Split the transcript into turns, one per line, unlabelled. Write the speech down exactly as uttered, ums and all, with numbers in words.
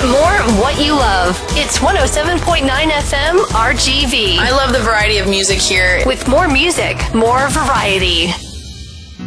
more what you love. It's one oh seven point nine F M R G V.
I love the variety of music here.
With more music, more variety.